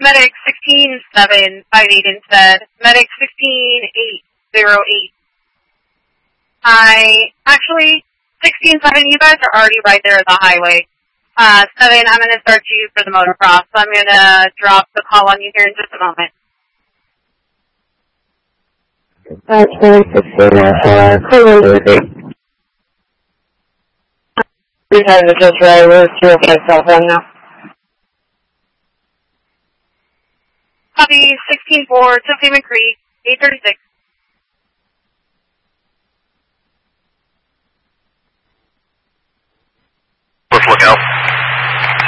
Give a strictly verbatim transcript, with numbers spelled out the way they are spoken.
medic sixteen seven five eight instead. Medic sixteen eight zero eight. I, actually, sixteen seven, you guys are already right there at the highway. Uh, seven, I'm going to start you for the motocross, so I'm going to drop the call on you here in just a moment. That's really sixteen, uh, Cleveland, Jersey. We had to just right, we're two okay cell phone now. Copy, sixteen four, Tiffany McCree, eight thirty-six. Let's look out.